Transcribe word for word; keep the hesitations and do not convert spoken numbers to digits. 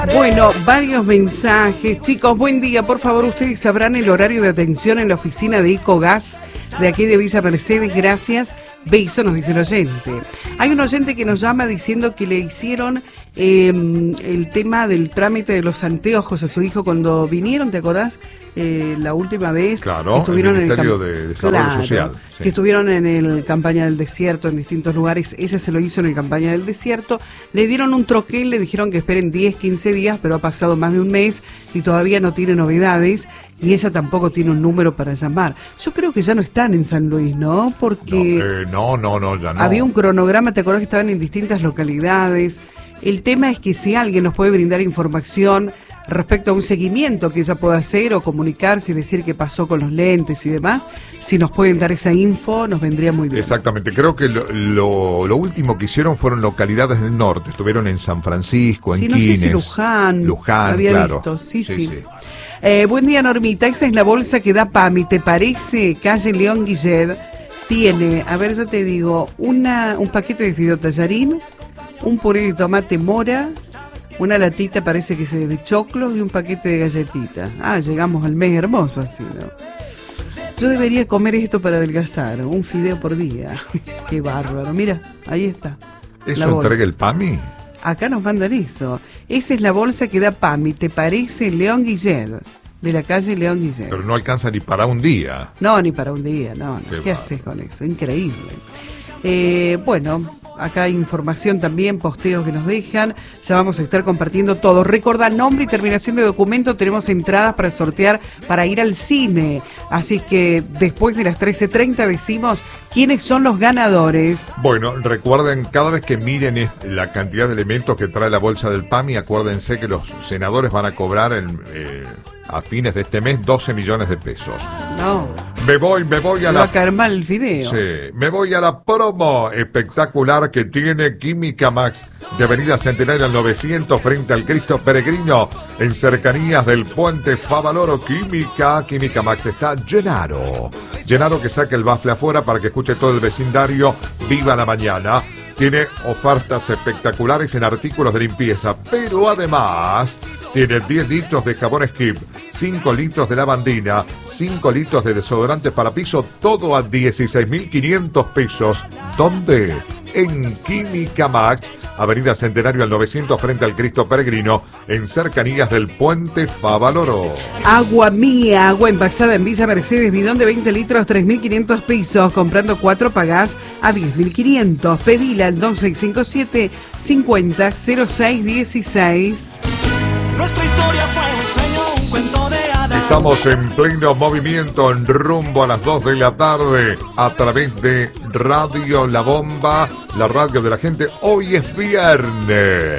Bueno, varios mensajes. Chicos, buen día. Por favor, ustedes sabrán el horario de atención en la oficina de Ecogas de aquí de Villa Mercedes. Gracias. Beso, nos dice el oyente. Hay un oyente que nos llama diciendo que le hicieron eh, el tema del trámite de los anteojos a su hijo cuando vinieron, ¿te acordás? Eh, la última vez. Claro, estuvieron el Ministerio en el de Desarrollo claro, Social. Sí. Que estuvieron en el Campaña del Desierto, en distintos lugares. Ese se lo hizo en el Campaña del Desierto. Le dieron un troquel, le dijeron que esperen diez, quince días, pero ha pasado más de un mes y todavía no tiene novedades. Y ella tampoco tiene un número para llamar. Yo creo que ya no están en San Luis, ¿no? Porque no, eh, no, no, no, ya no. Había un cronograma, ¿te acuerdas que estaban en distintas localidades? El tema es que si alguien nos puede brindar información respecto a un seguimiento que ella pueda hacer o comunicarse y decir qué pasó con los lentes y demás, si nos pueden dar esa info, nos vendría muy bien. Exactamente, creo que lo, lo, lo último que hicieron fueron localidades del norte. Estuvieron en San Francisco, en sí, no Quines. sé si Luján. Luján, había claro. Visto. Sí, sí. sí. sí. Eh, buen día, Normita. Esa es la bolsa que da PAMI, ¿te parece? Calle León Guillet. Tiene, a ver, yo te digo, una un paquete de fideo tallarín, un puré de tomate mora, una latita parece que es de choclo y un paquete de galletitas. Ah, llegamos al mes hermoso así, ¿no? Yo debería comer esto para adelgazar, un fideo por día. Qué bárbaro, mira, ahí está. ¿Eso entrega el PAMI? Acá nos mandan eso. Esa es la bolsa que da PAMI, ¿te parece? León Guillet, de la calle León Guillet. Pero no alcanza ni para un día. No, ni para un día, no. no. ¿Qué, ¿Qué haces con eso? Increíble. Eh, bueno, acá hay información también, posteos que nos dejan. Ya vamos a estar compartiendo todo. Recuerda, nombre y terminación de documento. Tenemos entradas para sortear para ir al cine. Así que después de las trece treinta decimos quiénes son los ganadores. Bueno, recuerden, cada vez que miren la cantidad de elementos que trae la bolsa del PAMI, acuérdense que los senadores van a cobrar en, eh, a fines de este mes doce millones de pesos. No. Me voy, me voy a Me la... va a caer mal el video. Sí, me voy a la promo espectacular que tiene Química Max de Avenida Centenario al novecientos frente al Cristo Peregrino en cercanías del Puente Favaloro. Química, Química Max está Gennaro. Gennaro que saque el bafle afuera para que escuche todo el vecindario. Viva la mañana. Tiene ofertas espectaculares en artículos de limpieza, pero además tiene diez litros de jabón Skip, cinco litros de lavandina, cinco litros de desodorante para piso, todo a dieciséis mil quinientos pesos. ¿Dónde? En Química Max, Avenida Centenario al novecientos frente al Cristo Peregrino, en cercanías del Puente Favaloro. Agua Mía, agua envasada en Villa Mercedes, bidón de veinte litros, tres mil quinientos pesos. Comprando cuatro pagás a diez mil quinientos. Pedila al dos seis cinco siete, cincuenta, cero seis dieciséis. Nuestra historia fue un sueño, un cuento de hadas. Estamos en pleno movimiento, en rumbo a las dos de la tarde, a través de Radio La Bomba, la radio de la gente. Hoy es viernes.